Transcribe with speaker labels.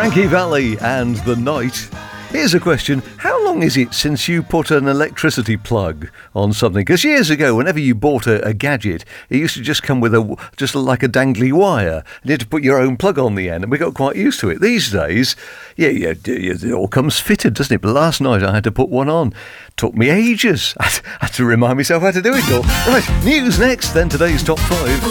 Speaker 1: Frankie Valli and The Night. Here's a question. How long is it since you put an electricity plug on something? Because years ago, whenever you bought a gadget, it used to just come with just like a dangly wire. You had to put your own plug on the end, and we got quite used to it. These days, it all comes fitted, doesn't it? But last night I had to put one on. Took me ages. I had to remind myself how to do it all. Right, news next, then today's top 5.